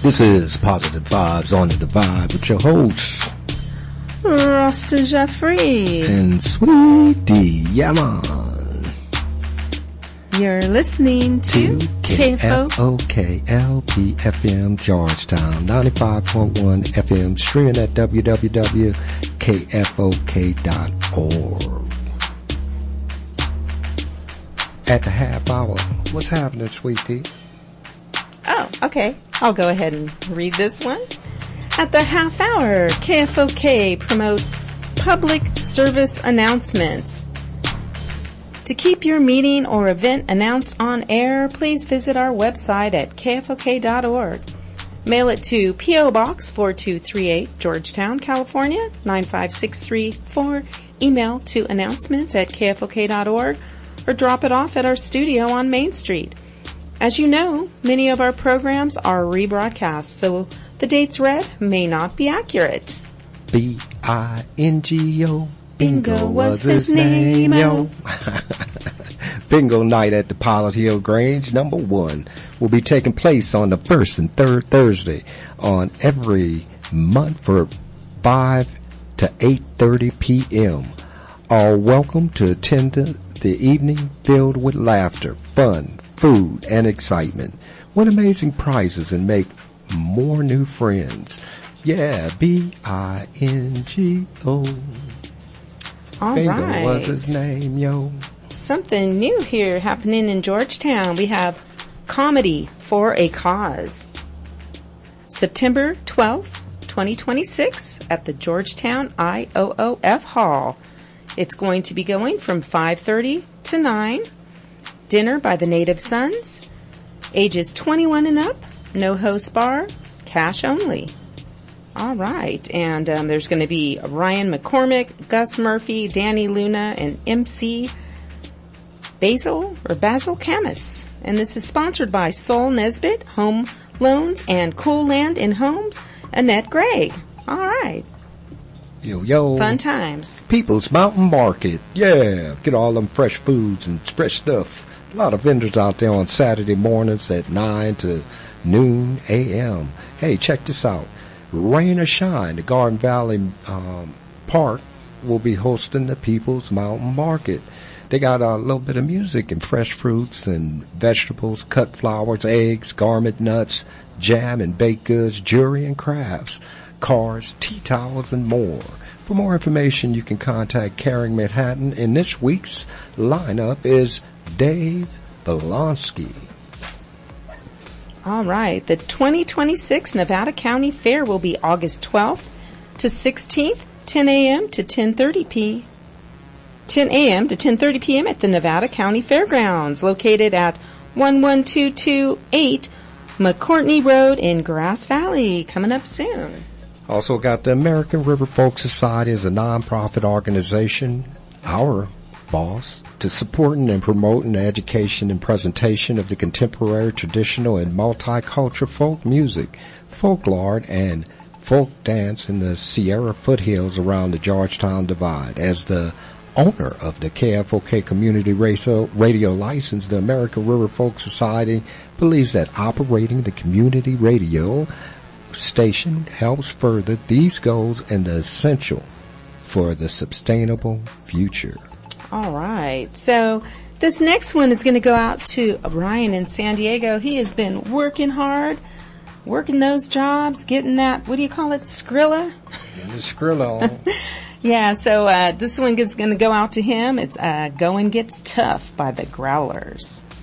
This is Positive Vibes on the Divide with your hosts, Rasta Jeffrey and Sweet D. Yaman. You're listening to KFOK LP FM Georgetown 95.1 FM, streaming at www.kfok.org. At the half hour, what's happening, Sweet D? Oh, okay. I'll go ahead and read this one. At the half hour, KFOK promotes public service announcements. To keep your meeting or event announced on air, please visit our website at kfok.org. Mail it to P.O. Box 4238, Georgetown, California, 95634. Email to announcements@kfok.org or drop it off at our studio on Main Street. As you know, many of our programs are rebroadcast, so the dates read may not be accurate. B-I-N-G-O. Bingo was his name, yo. Bingo night at the Pilot Hill Grange, number 1, will be taking place on the first and third Thursday on every month for 5 to 8:30 p.m. All welcome to attend the evening filled with laughter, fun, food, and excitement. Win amazing prizes and make more new friends. Yeah, B-I-N-G-O. All Bingo right. was his name, yo. Something new here happening in Georgetown. We have Comedy for a Cause. September 12th, 2026 at the Georgetown IOOF Hall. It's going to be going from 5:30 to 9. Dinner by the Native Sons. Ages 21 and up. No host bar. Cash only. All right. And there's going to be Ryan McCormick, Gus Murphy, Danny Luna, and MC Basil Camus. And this is sponsored by Sol Nesbitt, Home Loans, and Cool Land in Homes, Annette Gregg. All right. Yo. Fun times. People's Mountain Market. Yeah. Get all them fresh foods and fresh stuff. A lot of vendors out there on Saturday mornings at 9 to noon a.m. Hey, check this out. Rain or shine, the Garden Valley Park will be hosting the People's Mountain Market. They got a little bit of music and fresh fruits and vegetables, cut flowers, eggs, garment nuts, jam and baked goods, jewelry and crafts, cars, tea towels, and more. For more information, you can contact Caring Manhattan, and this week's lineup is Dave Belonsky. All right. The 2026 Nevada County Fair will be August 12th to 16th, 10 a.m. to 10:30 p.m. at the Nevada County Fairgrounds, located at 11228 McCourtney Road in Grass Valley. Coming up soon. Also got the American River Folk Society as a nonprofit organization. Our boss to supporting and promoting the education and presentation of the contemporary, traditional, and multicultural folk music, folklore, and folk dance in the Sierra foothills around the Georgetown Divide. As the owner of the KFOK Community Radio license, the American River Folk Society believes that operating the community radio station helps further these goals and is essential for the sustainable future. All right. So this next one is going to go out to Ryan in San Diego. He has been working hard, working those jobs, getting that, what do you call it, Skrilla? The Skrilla. Yeah, so this one is going to go out to him. It's Going Gets Tough by the Growlers.